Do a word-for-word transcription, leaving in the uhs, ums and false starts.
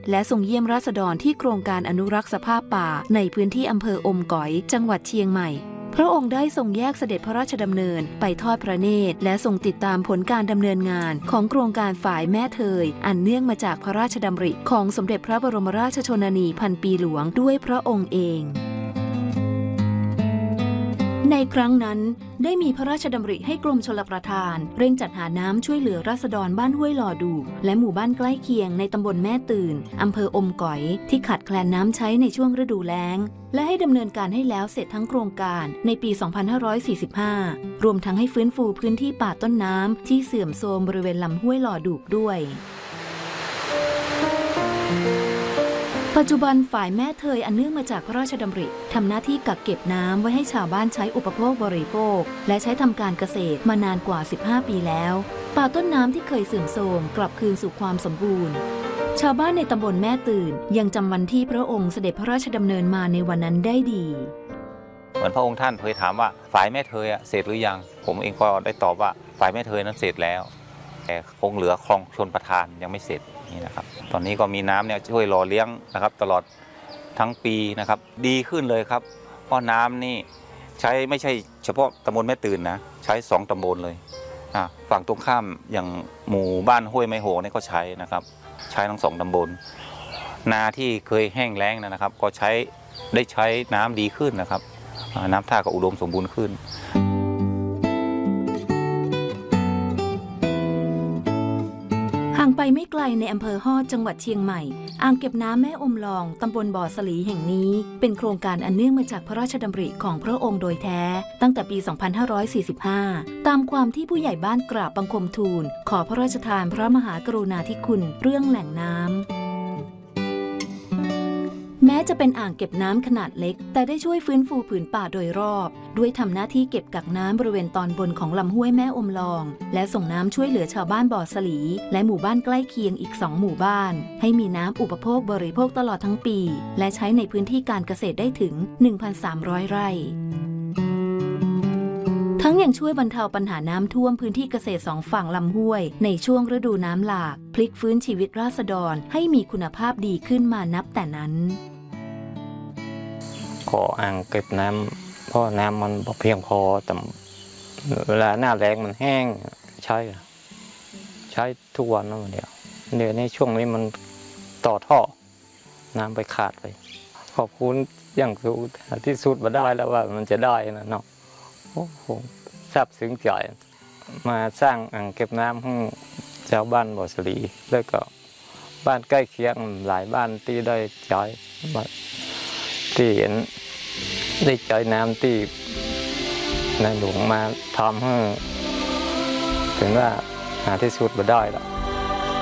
และทรงเยี่ยมราษฎรที่โครงการอนุรักษ์สภาพป่าในพื้นที่อำเภออมก๋อยจังหวัดเชียงใหม่พระองค์ได้ทรงแยกเสด็จพระราชดำเนินไปทอดพระเนตรและทรงติดตามผลการดำเนินงานของโครงการฝายแม่เทยอันเนื่องมาจากพระราชดำริของสมเด็จพระบรมราชชนนีพันปีหลวงด้วยพระองค์เองในครั้งนั้นได้มีพระราชดำริให้กรมชลประทานเร่งจัดหาน้ำช่วยเหลือราษฎรบ้านห้วยหล่อดูและหมู่บ้านใกล้เคียงในตำบลแม่ตื่นอำเภออมก๋อยที่ขาดแคลนน้ำใช้ในช่วงฤดูแล้งและให้ดำเนินการให้แล้วเสร็จทั้งโครงการในปี สองพันห้าร้อยสี่สิบห้า รวมทั้งให้ฟื้นฟูพื้นที่ป่าต้นน้ำที่เสื่อมโทรมบริเวณลำห้วยหล่อดูด้วยปัจจุบันฝ่ายแม่เทยอันเนื่องมาจากพระราชดำริทำหน้าที่กักเก็บน้ำไว้ให้ชาวบ้านใช้อุปโภคบริโภคและใช้ทำการเกษตรมานานกว่าสิบห้าปีแล้วป่าต้นน้ำที่เคยเสื่อมโทรมกลับคืนสู่ความสมบูรณ์ชาวบ้านในตำบลแม่ตื่นยังจำวันที่พระองค์เสด็จพระราชดำเนินมาในวันนั้นได้ดีเหมือนพระองค์ท่านเคยถามว่าฝ่ายแม่เทยเสร็จหรือยังผมเองก็ได้ตอบว่าฝ่ายแม่เทยนั้นเสร็จแล้วแต่คงเหลือคลองชลประทานยังไม่เสร็จนี่นะครับตอนนี้ก็มีน้ำเนี่ยช่วยหล่อเลี้ยงนะครับตลอดทั้งปีนะครับดีขึ้นเลยครับเพราะน้ำนี่ใช้ไม่ใช่เฉพาะตำบลแม่ตื่นนะใช้สองตำบลเลยฝั่งตรงข้ามอย่างหมู่บ้านห้วยไม้โหนี่ก็ใช้นะครับใช้ทั้งสองตำบลนาที่เคยแห้งแล้งนะครับก็ใช้ได้ใช้น้ำดีขึ้นนะครับน้ำท่าก็อุดมสมบูรณ์ขึ้นห่างไปไม่ไกลในอำเภอฮอดจังหวัดเชียงใหม่อ่างเก็บน้ำแม่อมลองตำบลบ่อสลีแห่งนี้เป็นโครงการอันเนื่องมาจากพระราชดำริของพระองค์โดยแท้ตั้งแต่ปี สองพันห้าร้อยสี่สิบห้า ตามความที่ผู้ใหญ่บ้านกราบบังคมทูลขอพระราชทานพระมหากรุณาธิคุณเรื่องแหล่งน้ำแม้จะเป็นอ่างเก็บน้ำขนาดเล็กแต่ได้ช่วยฟื้นฟูผืนป่าโดยรอบด้วยทำหน้าที่เก็บกักน้ำบริเวณตอนบนของลำห้วยแม่อมลองและส่งน้ำช่วยเหลือชาวบ้านบ่อสลีและหมู่บ้านใกล้เคียงอีกสองหมู่บ้านให้มีน้ำอุปโภคบริโภคตลอดทั้งปีและใช้ในพื้นที่การเกษตรได้ถึง หนึ่งพันสามร้อย ไร่ทั้งยังช่วยบรรเทาปัญหาน้ำท่วมพื้นที่เกษตรสองฝั่งลำห้วยในช่วงฤดูน้ำหลากพลิกฟื้นชีวิตราษฎรให้มีคุณภาพดีขึ้นมานับแต่นั้นขออ่างเก็บน้ำเพราะน้ำมันเพียงพอแต่เวลาหน้าแล้งมันแห้งใช้ใช้ทุกวันนั่นเดียวเดี๋ยวในช่วงนี้มันต่อท่อน้ำไปขาดไปขอบคุณอย่างสูงที่สุดมาได้แล้วว่ามันจะได้นะเนาะโอ้โหซาบซึ้งใจมาสร้างอ่างเก็บน้ำให้ชาวบ้านบ่อสลีแล้วก็บ้านใกล้เคียงหลายบ้านที่ได้ใช้ที่เห็นได้ใช้น้ำที่ในหลวงมาทำให้ถึงว่าหาที่สุดมาได้แล้ว